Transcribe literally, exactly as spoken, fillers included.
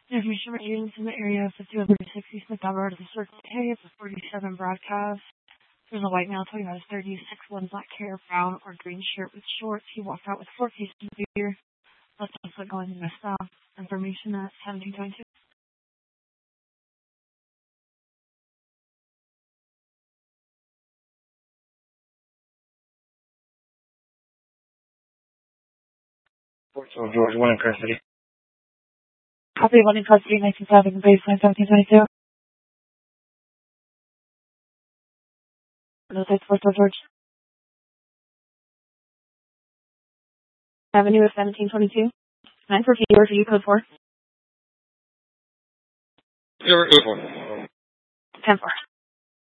Information ranging in the area of fifty-one thirty-six East McDowell to the Circle K. It's a forty-seven broadcast. There's a white male talking about his thirty-six one black hair, brown or green shirt with shorts. He walked out with four cases of beer. Let's also go into the stop. Information at seventeen twenty-two. Fort George, one in custody. Copy one in custody, nineteen seven, baseline seventeen twenty-two. No, that's Fort George. Avenue of seventeen twenty-two. nine for P or for you, code four. Zero, four. ten four.